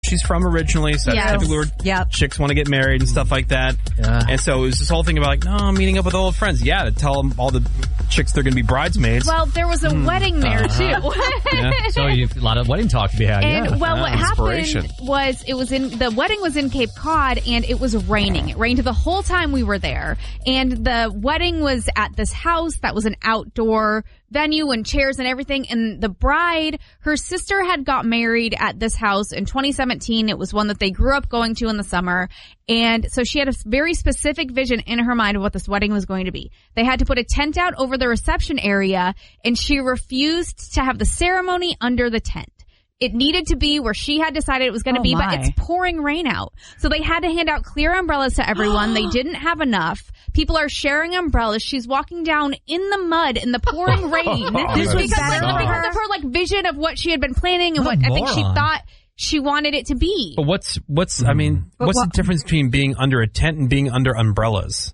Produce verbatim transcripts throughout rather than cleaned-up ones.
she's from originally. So that's Yeah. typically where Yep. chicks want to get married and stuff like that. Yeah. And so it was this whole thing about like, no, I'm meeting up with old friends. Yeah, to tell them all the chicks they're going to be bridesmaids. Well, there was a wedding there, Uh-huh. too. Yeah. So you, a lot of wedding talk to be had. And yeah. well, what Yeah, inspiration. happened was it was in the wedding was in Cape Cod and it was raining. It rained the whole time we were there. And the wedding was at this house that was an outdoor venue and chairs and everything. And the bride, her sister had got married at this house in twenty seventeen. It was one that they grew up going to in the summer. And so she had a very specific vision in her mind of what this wedding was going to be. They had to put a tent out over the reception area and she refused to have the ceremony under the tent. It needed to be where she had decided it was going to Oh, be, my. but it's pouring rain out. So they had to hand out clear umbrellas to everyone. They didn't have enough. People are sharing umbrellas. She's walking down in the mud in the pouring rain. This was because, like, better for because her. of her like vision of what she had been planning and What what a I think she moron. thought she wanted it to be. But what's, what's, I mean, But what's what- the difference between being under a tent and being under umbrellas?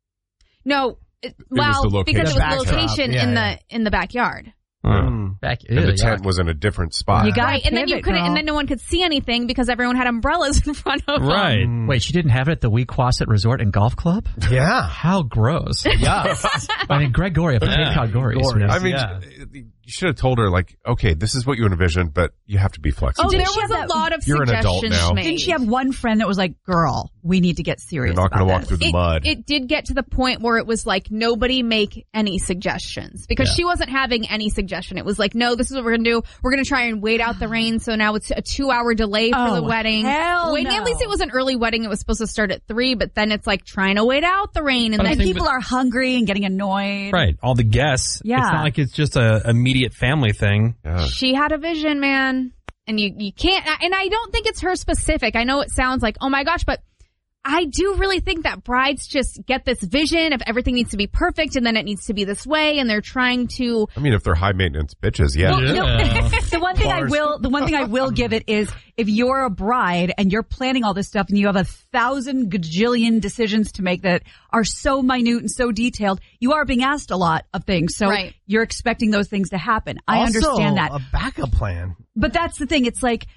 No, it- well, the because it was location. the Backdrop. location Yeah, in yeah. the in the backyard. Mm. Back, And the ew, tent yuck. was in a different spot. You got Right, and then you pivot, couldn't, girl. and then no one could see anything because everyone had umbrellas in front of them. Right. Wait, she didn't have it at the Weequassett Resort and Golf Club? Yeah. How gross. Yeah. I mean, Greg Gorey of Cape Cod Gories. Gories. I mean, Yeah. you should have told her, like, okay, this is what you envisioned, but you have to be flexible. Oh, there Didn't she was have a that- lot of You're an adult suggestions now. made. Didn't she have one friend that was like, girl, we need to get serious You're not going to walk through the it, mud. it did get to the point where it was like nobody make any suggestions because Yeah. she wasn't having any suggestion. It was like, no, this is what we're gonna do. We're gonna try and wait out the rain. So now it's a two hour delay for Oh, the wedding. hell Waiting, no. at least it was an early wedding. It was supposed to start at three, but then it's like trying to wait out the rain and But I then And think- people are hungry and getting annoyed. Right. All the guests. Yeah. It's not like it's just a immediate family thing. Yeah. she had a vision, man. And you, you can't, and I don't think it's her specific. I know it sounds like, oh my gosh, but I do really think that brides just get this vision of everything needs to be perfect and then it needs to be this way and they're trying to. I mean, if they're high maintenance bitches, yeah. Well, no, Yeah. the one thing I Bars. will, the one thing I will give it is if you're a bride and you're planning all this stuff and you have a thousand gajillion decisions to make that are so minute and so detailed, you are being asked a lot of things. So Right. you're expecting those things to happen. I Also, understand that. A backup plan. But that's the thing. It's like,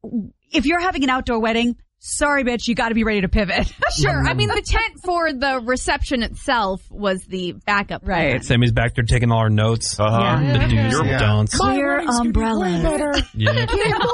if you're having an outdoor wedding, sorry, bitch, you got to be ready to pivot. Sure. I mean, the tent for the reception itself was the backup. plan. Right. Sammy's back there taking all our notes. Uh-huh. Yeah. The do's and Yeah. don'ts. Clear umbrellas. Yeah. I'm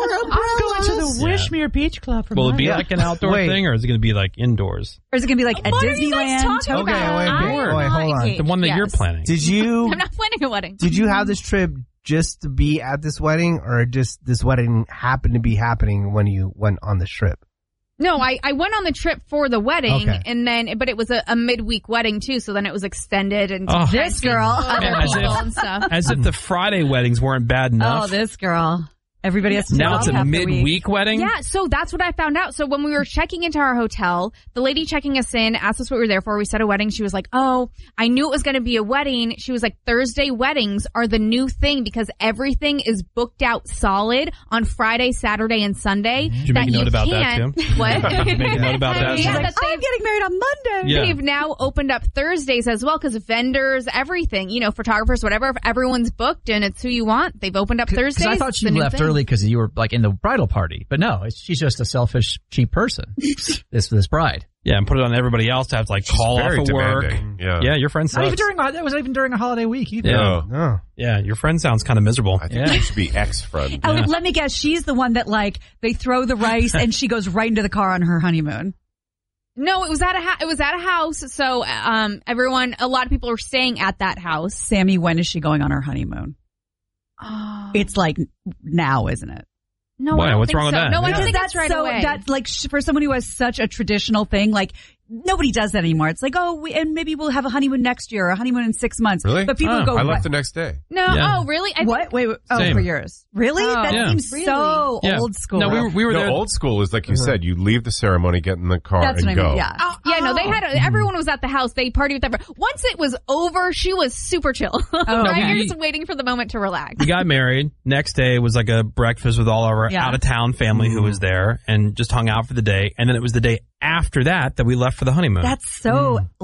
going to the Wishmere Beach Club for Will it be Yeah. like an outdoor Wait. thing or is it going to be like indoors? Or is it going to be like at What are you guys Disneyland? talking Okay, about? wait, I'm wait, not wait, hold on. engaged. The one that you're Yes. planning. Did you I'm not planning a wedding. did you have this trip just to be at this wedding, or just this wedding happened to be happening when you went on this trip? No, I, I went on the trip for the wedding, Okay. and then, but it was a, a midweek wedding too, so then it was extended and Oh. This girl. other Man, as people if- and stuff. As if the Friday weddings weren't bad enough. Oh, this girl. Everybody has to now take it's off a half the week. midweek wedding? Yeah, so that's what I found out. So when we were checking into our hotel, the lady checking us in asked us what we were there for. We said a wedding. She was like, oh, I knew it was going to be a wedding. She was like, Thursday weddings are the new thing because everything is booked out solid on Friday, Saturday, and Sunday. Did you make a note about that, can't- too? What? Did you make a note about that? Yeah, She's that I'm they've- getting married on Monday. Yeah. They've now opened up Thursdays as well because vendors, everything, you know, photographers, whatever. If everyone's booked and it's who you want, they've opened up Thursdays. Because I thought It's she the new left thing. early because you were like in the bridal party, but no, it's, she's just a selfish, cheap person. this this bride. Yeah, and put it on everybody else to have to like call off very of work. demanding. Yeah. Yeah, your friend Not even sucks. during a- that was not even during a holiday week either. Yeah. No. Oh. Yeah, your friend sounds kind of miserable. I think Yeah. you should be ex-friend. Oh, let me guess. She's the one that like they throw the rice and she goes right into the car on her honeymoon. No, it was at a ha- it was at a house. So um, everyone, a lot of people were staying at that house. Sammy, when is she going on her honeymoon? Oh. It's like now, isn't it? No, Why? I don't What's think wrong with so. that? No, I Yeah. don't think that's that's right so, away. That's like sh- for someone who has such a traditional thing, like nobody does that anymore. It's like, oh, we, and maybe we'll have a honeymoon next year or a honeymoon in six months. Really? But people Oh, go, I what? left the next day. no, Yeah. oh really? I What? Wait, wait, oh, Same. for yours. Really? Oh. that Yeah. seems Really? so Yeah. old school. No, we were, we were No, there. old school is like you said. You leave the ceremony, get in the car, That's and what I go. mean. Yeah. Oh, yeah, no, they had a, everyone was at the house. They partied with everyone. Once it was over, she was super chill. Oh, right? we- You're just waiting for the moment to relax. We got married. Next day was like a breakfast with all our Yeah. out of town family who was there and just hung out for the day. And then it was the day after that that we left for the honeymoon. That's so like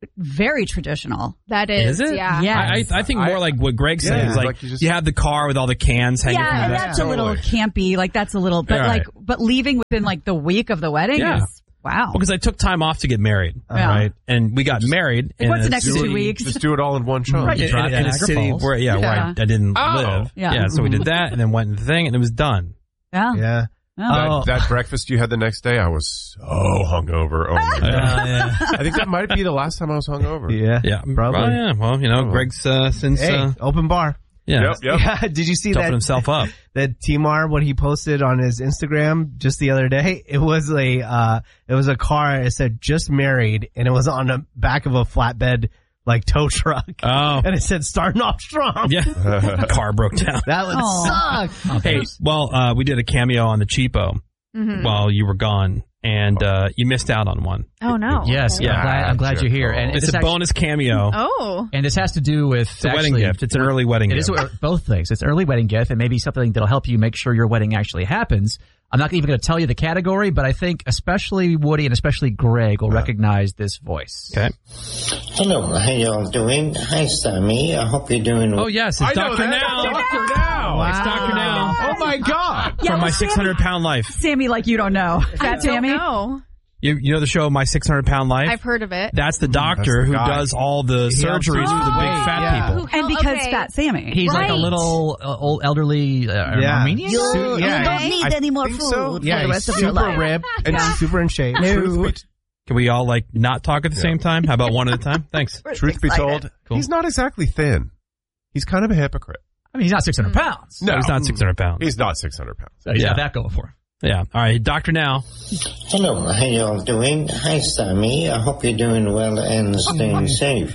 very traditional. That is, Is it? yeah. Yeah. I, I I think more I- like what Greg said. Yeah, is like, like you you, just- have the car with all the cans hanging Yeah, from and the that's back. a little Totally. campy. Like that's a little, but Yeah, like, right. but leaving within like the week of the wedding Yeah. is wow. Because I took time off to get married, Yeah. right? And we got married. in What's a the next city- two weeks? Just do it all in one shot. Right. In, You drive in to a Niagara city Falls. where, yeah, where I, Yeah. I didn't Oh. live. Yeah. So we did that and then went the thing and it was done. Yeah. Yeah. Uh, Oh. That, that breakfast you had the next day, I was so hungover. Oh my god! yeah. I think that might be the last time I was hungover. Yeah. Yeah. Probably. Well, yeah. Well, you know, Greg's uh, since, Hey, uh, open bar. yeah, Yep, yep. Yeah. Did you see dumping that? himself up. That Timar, what he posted on his Instagram just the other day, it was a, uh, it was a car. It said just married and it was on the back of a flatbed, like tow truck. Oh. And it said starting off strong. Yeah. The car broke down. That would Aw. suck. Hey, well, uh, we did a cameo on the Cheapo Mhm. while you were gone, and uh, you missed out on one. Oh, no. Yes, Okay. yeah. I'm glad, I'm glad you're here. And It's this a actually- bonus cameo. Oh. And this has to do with It's a wedding gift. It's an early wedding It gift. is both things. It's an early wedding gift and maybe something that'll help you make sure your wedding actually happens. I'm not even going to tell you the category, but I think especially Woody and especially Greg will recognize this voice. Okay. Hello, how y'all doing? Hi, Sammy. I hope you're doing well. Oh, yes. I It's know Doctor that. Now. Doctor Now. It's Doctor Now. Oh my god! Yeah, From My well, six hundred pound Life. Sammy, like you don't know. Fat Sammy. No. You, you know the show My six hundred pound Life? I've heard of it. That's the doctor That's who the guy. does all the helps surgeries lose for the the big weight, fat yeah. people. And because Okay. Fat Sammy. He's like a Right. little uh, old elderly uh, Yeah. Armenian. Su- yeah. don't need I any more think food so. for Yeah, the he's rest of your super life. ripped and super in shape. Truth be, Can we all like not talk at the same time? How about one at a time? Thanks. We're truth be excited. told, Cool. he's not exactly thin. He's kind of a hypocrite. I mean, he's not six hundred pounds. No, he's not six hundred pounds. He's not six hundred pounds. So he's Yeah. got that going for him. Yeah. All right. Doctor Now. Hello, how y'all doing? Hi, Sammy. I hope you're doing well and staying safe.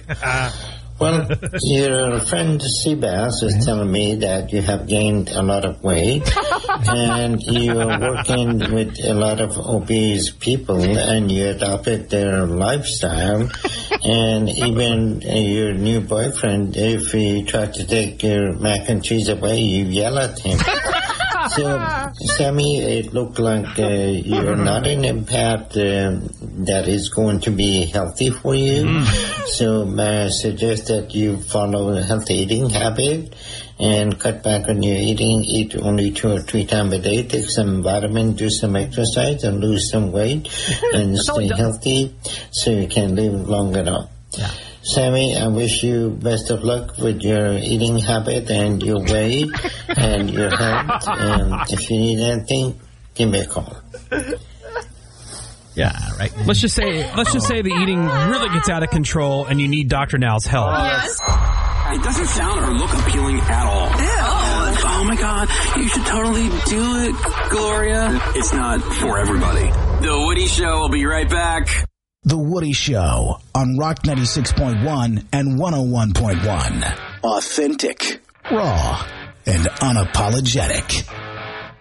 Well, your friend Seabass is telling me that you have gained a lot of weight and you're working with a lot of obese people and you adopted their lifestyle and even uh, your new boyfriend, if he tried to take your mac and cheese away, you yell at him. So, Sammy, it looked like uh, you're not in a path uh, that is going to be healthy for you. So, may I suggest that you follow a healthy eating habit and cut back on your eating. Eat only two or three times a day. Take some vitamin, do some exercise, and lose some weight, and stay healthy so you can live long enough. Yeah. Sammy, I wish you best of luck with your eating habit and your weight and your health. And if you need anything, give me a call. Yeah, right. Let's just say, let's just say the eating really gets out of control and you need Doctor Now's help. It doesn't sound or look appealing at all. Oh, oh my god, you should totally do it, Gloria. It's not for everybody. The Woody Show will be right back. The Woody Show on Rock ninety-six point one and one oh one point one. Authentic, raw, and unapologetic.